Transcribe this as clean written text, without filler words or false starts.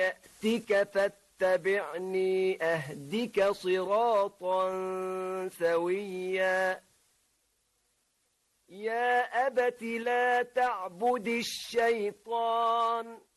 يأتك فاتبعني أهدك صراطا سويا يا أبت لا تعبد الشيطان